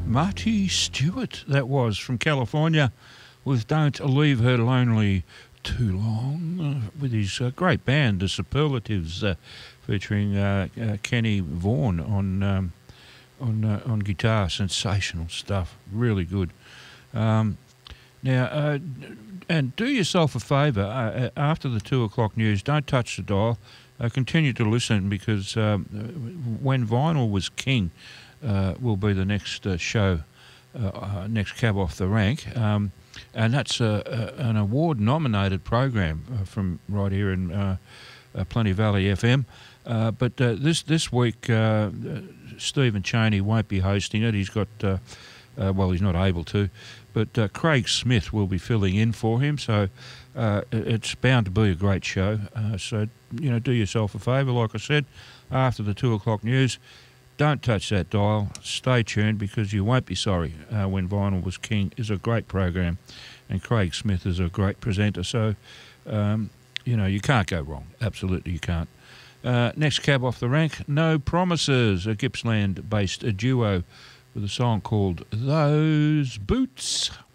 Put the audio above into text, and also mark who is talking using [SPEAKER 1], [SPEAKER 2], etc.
[SPEAKER 1] Marty Stewart, that was, from California, with Don't Leave Her Lonely Too Long, with his great band, The Superlatives, featuring Kenny Vaughan on guitar. Sensational stuff, really good. Now, and do yourself a favour, after the 2 o'clock news, don't touch the dial. Continue to listen, because When Vinyl Was King will be the next show, next cab off the rank. And that's an award-nominated program from right here in Plenty Valley FM. But this week, Stephen Chaney won't be hosting it. He's got, well, he's not able to. But Craig Smith will be filling in for him, so it's bound to be a great show. So, do yourself a favour, like I said, after the 2 o'clock news. Don't touch that dial. Stay tuned, because you won't be sorry. When Vinyl Was King is a great program, and Craig Smith is a great presenter. So, you can't go wrong. Absolutely you can't. Next cab off the rank, No Promises, a Gippsland-based duo with a song called Those Boots.